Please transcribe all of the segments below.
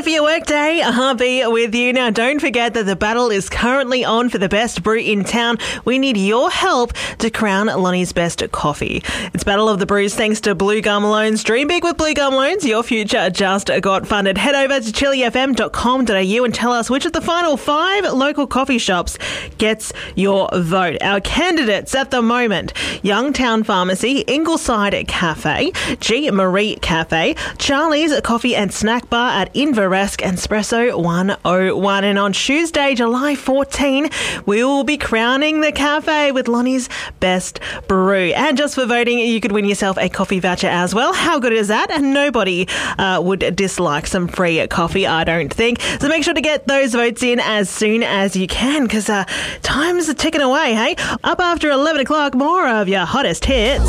early for your workday. I'll be with you. Now, don't forget that the battle is currently on for the best brew in town. We need your help to crown Lonnie's best coffee. It's Battle of the Brews thanks to Blue Gum Loans. Dream big with Blue Gum Loans. Your future just got funded. Head over to chilifm.com.au and tell us which of the final 5 local coffee shops gets your vote. Our candidates at the moment: Youngtown Pharmacy, Ingleside Cafe, G. Marie Cafe, Charlie's Coffee and Snack Bar at Inveresk and Espresso 101. And on Tuesday, July 14, we will be crowning the cafe with Lonnie's best brew. And just for voting, you could win yourself a coffee voucher as well. How good is that? And nobody would dislike some free coffee, I don't think. So make sure to get those votes in as soon as you can, because time's ticking away, hey? Up after 11 o'clock, more of your hottest hits.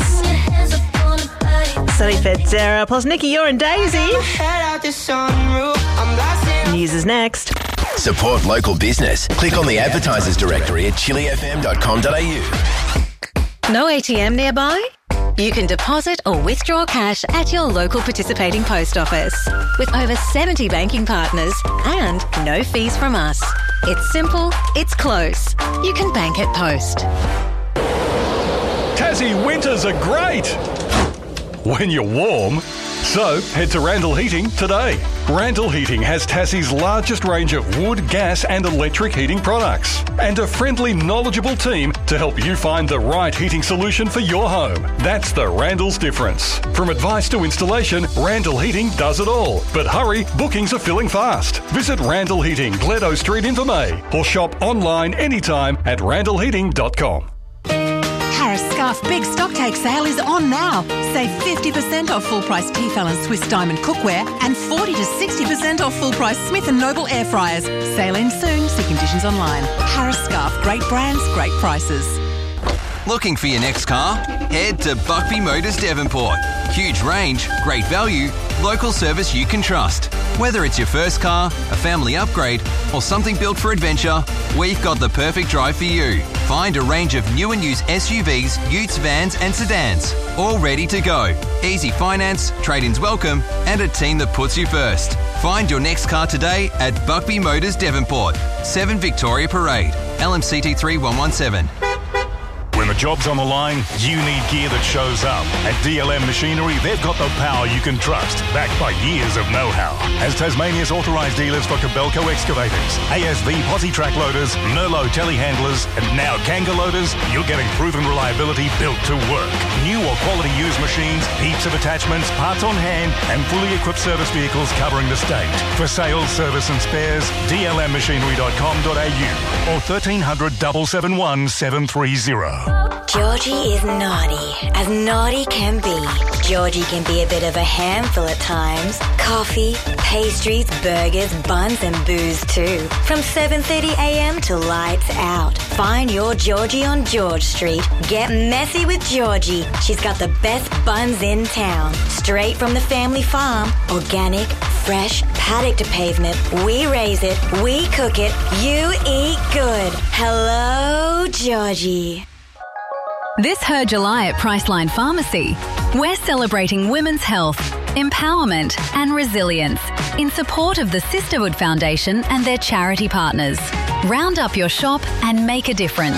Sonny Federa plus Nikki, You're and Daisy. News is next. Support local business. Click on the advertisers directory at chilifm.com.au. No ATM nearby? You can deposit or withdraw cash at your local participating post office with over 70 banking partners and no fees from us. It's simple, it's close. You can bank at Post. Tassie winters are great when you're warm. So head to Randall Heating today. Randall Heating has Tassie's largest range of wood, gas and electric heating products and a friendly, knowledgeable team to help you find the right heating solution for your home. That's the Randall's difference. From advice to installation, Randall Heating does it all. But hurry, bookings are filling fast. Visit Randall Heating, Gledo Street, Invermay, or shop online anytime at randallheating.com. Harris Scarf Big Stocktake Sale is on now. Save 50% off full-price Tefal and Swiss Diamond cookware and 40 to 60% off full-price Smith & Noble air fryers. Sale ends soon. See conditions online. Harris Scarf. Great brands, great prices. Looking for your next car? Head to Buckby Motors Devonport. Huge range, great value, local service you can trust. Whether it's your first car, a family upgrade, or something built for adventure, we've got the perfect drive for you. Find a range of new and used SUVs, utes, vans and sedans, all ready to go. Easy finance, trade-ins welcome, and a team that puts you first. Find your next car today at Buckby Motors Devonport, 7 Victoria Parade, LMCT 3117. When the job's on the line, you need gear that shows up. At DLM Machinery, they've got the power you can trust, backed by years of know-how. As Tasmania's authorised dealers for Kobelco excavators, ASV posi track loaders, Nerlo telehandlers, and now Kanga loaders, you're getting proven reliability built to work. New or quality used machines, heaps of attachments, parts on hand, and fully equipped service vehicles covering the state. For sales, service and spares, dlmmachinery.com.au or 1300 771 730. Georgie is naughty can be. Georgie can be a bit of a handful at times. Coffee, pastries, burgers, buns and booze too. From 7:30am to lights out. Find your Georgie on George Street. Get messy with Georgie. She's got the best buns in town. Straight from the family farm. Organic, fresh, paddock to pavement. We raise it, we cook it, you eat good. Hello, Georgie. This Her July at Priceline Pharmacy, we're celebrating women's health, empowerment and resilience in support of the Sisterhood Foundation and their charity partners. Round up your shop and make a difference.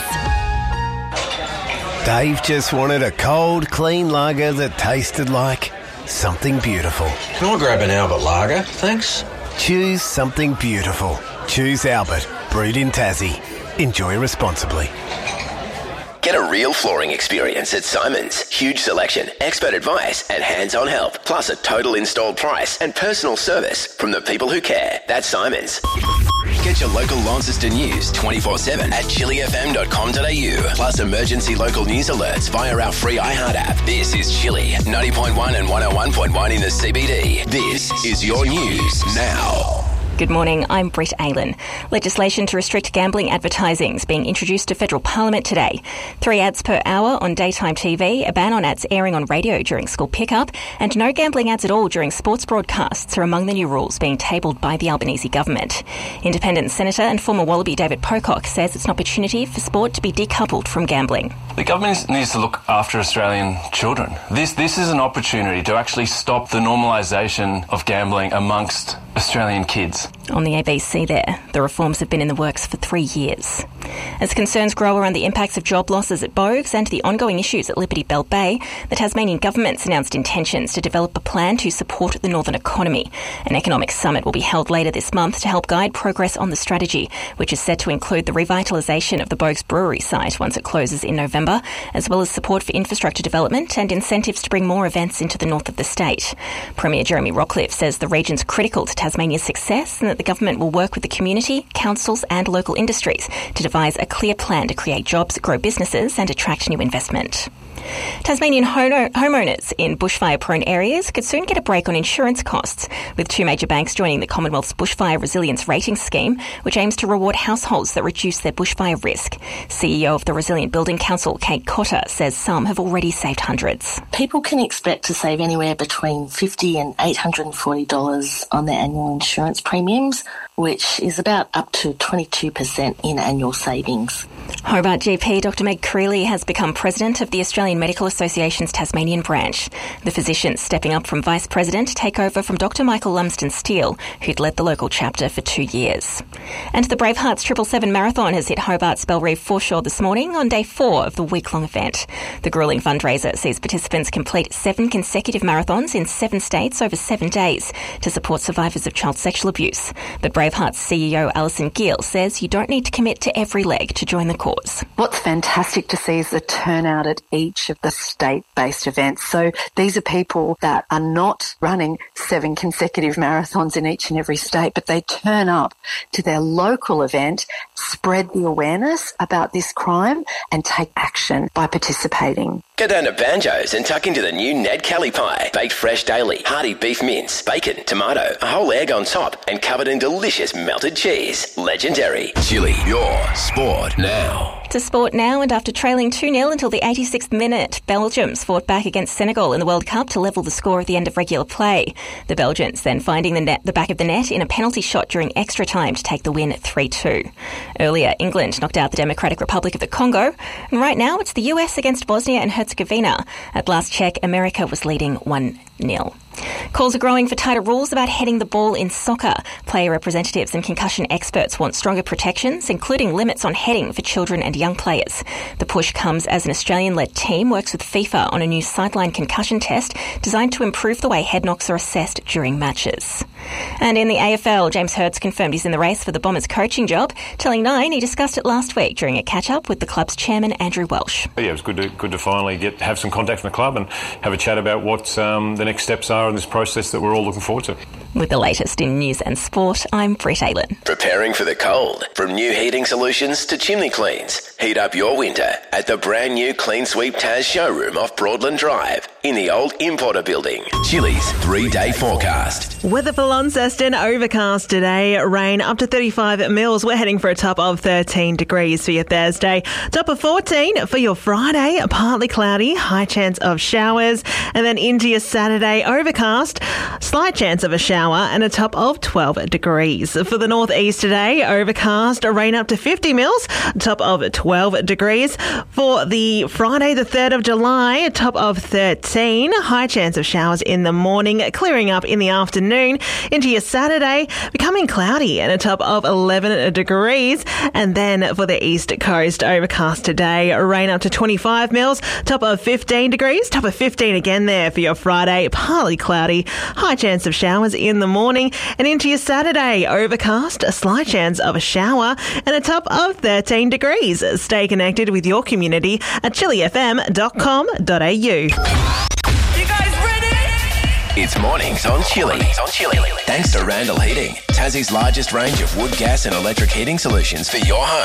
Dave just wanted a cold, clean lager that tasted like something beautiful. Can I grab an Albert lager, thanks? Choose something beautiful. Choose Albert, brewed in Tassie. Enjoy responsibly. Get a real flooring experience at Simon's. Huge selection, expert advice and hands-on help, plus a total installed price and personal service from the people who care. That's Simon's. Get your local Launceston news 24/7 at chilifm.com.au, plus emergency local news alerts via our free iHeart app. This is Chili, 90.1 and 101.1 in the CBD. This is your news now. Good morning, I'm Brett Aylen. Legislation to restrict gambling advertising is being introduced to federal parliament today. 3 ads per hour on daytime TV, a ban on ads airing on radio during school pickup, and no gambling ads at all during sports broadcasts are among the new rules being tabled by the Albanese government. Independent Senator and former Wallaby David Pocock says it's an opportunity for sport to be decoupled from gambling. The government needs to look after Australian children. This is an opportunity to actually stop the normalisation of gambling amongst Australian kids. On the ABC there, the reforms have been in the works for 3 years. As concerns grow around the impacts of job losses at Bogues and the ongoing issues at Liberty Bell Bay, the Tasmanian government's announced intentions to develop a plan to support the northern economy. An economic summit will be held later this month to help guide progress on the strategy, which is set to include the revitalisation of the Bogues brewery site once it closes in November, as well as support for infrastructure development and incentives to bring more events into the north of the state. Premier Jeremy Rockliff says the region's critical to Tasmania's success and that the government will work with the community, councils and local industries to devise a clear plan to create jobs, grow businesses and attract new investment. Tasmanian homeowners in bushfire-prone areas could soon get a break on insurance costs, with 2 major banks joining the Commonwealth's Bushfire Resilience Rating Scheme, which aims to reward households that reduce their bushfire risk. CEO of the Resilient Building Council, Kate Cotter, says some have already saved hundreds. People can expect to save anywhere between $50 and $840 on their annual insurance premiums, which is about up to 22% in annual savings. Hobart GP Dr Meg Creeley has become president of the Australian Medical Association's Tasmanian branch. The physician stepping up from vice president to take over from Dr Michael Lumsden-Steele, who'd led the local chapter for 2 years. And the Bravehearts 777 Marathon has hit Hobart's Bellreeve foreshore this morning on day 4 of the week-long event. The gruelling fundraiser sees participants complete 7 consecutive marathons in 7 states over 7 days to support survivors of child sexual abuse. But Bravehearts CEO Alison Gill says you don't need to commit to every leg to join the cause. What's fantastic to see is the turnout at each of the state-based events. So these are people that are not running 7 consecutive marathons in each and every state, but they turn up to their local event, spread the awareness about this crime and take action by participating. Go down to Banjo's and tuck into the new Ned Kelly pie. Baked fresh daily, hearty beef mince, bacon, tomato, a whole egg on top and covered in delicious melted cheese. Legendary. Chili, your sport now. To sport now, and after trailing 2-0 until the 86th minute, Belgium's fought back against Senegal in the World Cup to level the score at the end of regular play. The Belgians then finding the back of the net in a penalty shot during extra time to take the win 3-2. Earlier, England knocked out the Democratic Republic of the Congo, and right now it's the US against Bosnia and Herzegovina. At last check, America was leading 1-0. Calls are growing for tighter rules about heading the ball in soccer. Player representatives and concussion experts want stronger protections, including limits on heading for children and young players. The push comes as an Australian-led team works with FIFA on a new sideline concussion test designed to improve the way head knocks are assessed during matches. And in the AFL, James Hirds confirmed he's in the race for the Bombers coaching job, telling Nine he discussed it last week during a catch-up with the club's chairman, Andrew Welsh. Yeah, it was good to finally have some contact from the club and have a chat about what the next steps are in this process that we're all looking forward to. With the latest in news and sport, I'm Britt Aylin. Preparing for the cold. From new heating solutions to chimney cleans. Heat up your winter at the brand new Clean Sweep Taz showroom off Broadland Drive in the old Importer building. Chili's 3-day forecast. Weather for Launceston, overcast today, rain up to 35 mils. We're heading for a top of 13 degrees for your Thursday. Top of 14 for your Friday, partly cloudy, high chance of showers. And then into your Saturday, overcast, slight chance of a shower and a top of 12 degrees. For the northeast today, overcast, rain up to 50 mils, top of 12 degrees. For the Friday, the 3rd of July, top of 13, high chance of showers in the morning, clearing up in the afternoon. Into your Saturday, becoming cloudy and a top of 11 degrees. And then for the east coast, overcast today, rain up to 25 mils, top of 15 degrees, top of 15 again there for your Friday, partly cloudy, high chance of showers in the morning. And into your Saturday, overcast, a slight chance of a shower and a top of 13 degrees. Stay connected with your community at chillyfm.com.au. It's mornings on Chilli. Thanks to Randall Heating, Tassie's largest range of wood, gas and electric heating solutions for your home.